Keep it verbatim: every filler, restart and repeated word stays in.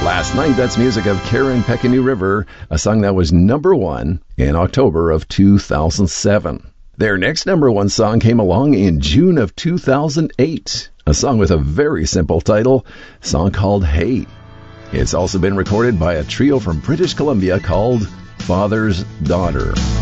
Last Night, that's music of Karen Pekinu River, a song that was number one in October of two thousand seven. Their next number one song came along in June of two thousand eight, a song with a very simple title, a song called Hey. It's also been recorded by a trio from British Columbia called Father's Daughter.